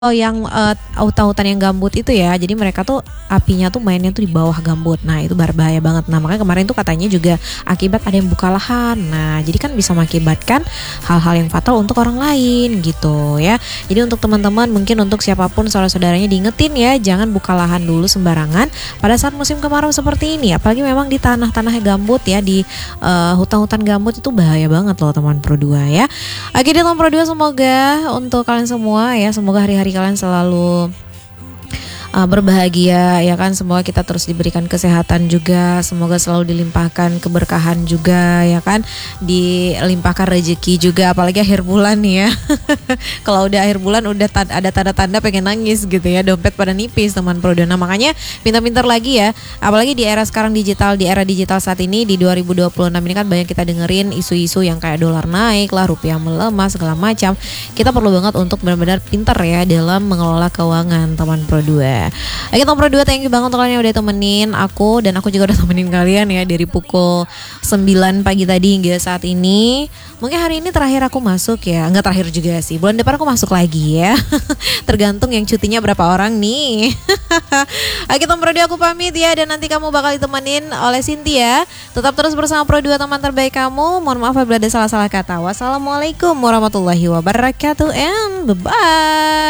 Kalau yang hutan-hutan yang gambut itu ya, jadi mereka tuh apinya tuh mainnya tuh di bawah gambut. Nah itu berbahaya banget. Nah makanya kemarin tuh katanya juga akibat ada yang buka lahan. Nah jadi kan bisa mengakibatkan hal-hal yang fatal untuk orang lain gitu ya. Jadi untuk teman-teman, mungkin untuk siapapun saudara-saudaranya diingetin ya, jangan buka lahan dulu sembarangan pada saat musim kemarau seperti ini. Apalagi memang di tanah-tanah gambut ya, di hutan-hutan gambut itu bahaya banget loh teman Pro 2 ya. Oke deh teman Pro 2, semoga untuk kalian semua ya, semoga hari-hari kalian selalu berbahagia ya kan. Semoga kita terus diberikan kesehatan juga, semoga selalu dilimpahkan keberkahan juga ya kan, dilimpahkan rezeki juga, apalagi akhir bulan nih ya. Kalau udah akhir bulan udah ada tanda-tanda pengen nangis gitu ya, dompet pada nipis teman Pro 2. Nah makanya pintar-pintar lagi ya, apalagi di era sekarang digital, di era digital saat ini di 2026 ini kan banyak kita dengerin isu-isu yang kayak dolar naik lah, rupiah melemah segala macam. Kita perlu banget untuk benar-benar pintar ya dalam mengelola keuangan teman Pro 2. Oke teman Pro 2, thank you banget untuk kalian yang udah temenin aku, dan aku juga udah temenin kalian ya dari pukul 9 pagi tadi hingga saat ini. Mungkin hari ini terakhir aku masuk ya, enggak terakhir juga sih, bulan depan aku masuk lagi ya. Tergantung yang cutinya berapa orang nih. Oke teman Pro 2, aku pamit ya, dan nanti kamu bakal ditemenin oleh Cynthia. Tetap terus bersama Pro 2, teman terbaik kamu. Mohon maaf apabila ada salah-salah kata. Wassalamualaikum warahmatullahi wabarakatuh, and bye-bye.